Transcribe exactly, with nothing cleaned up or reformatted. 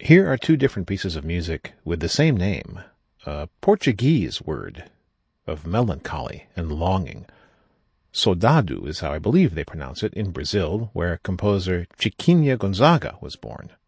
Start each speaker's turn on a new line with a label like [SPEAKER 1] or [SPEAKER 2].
[SPEAKER 1] Here are two different pieces of music with the same name, a Portuguese word of melancholy and longing. Soldado is how I believe they pronounce it in Brazil, where composer Chiquinha Gonzaga was born.